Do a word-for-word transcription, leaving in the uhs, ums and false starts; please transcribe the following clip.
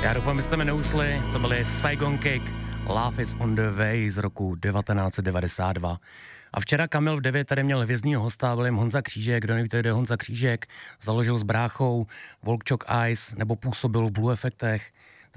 Já doufám, že jste mě neusli, to byly Saigon Kick, Love is on the way z roku devatenáct set devadesát dva. A včera Kamil v devět tady měl hvězdního hosta, byl jim Honza Křížek. Kdo neví, to je Honza Křížek, založil s bráchou Volkčok Ice, nebo působil v Blue Effectech.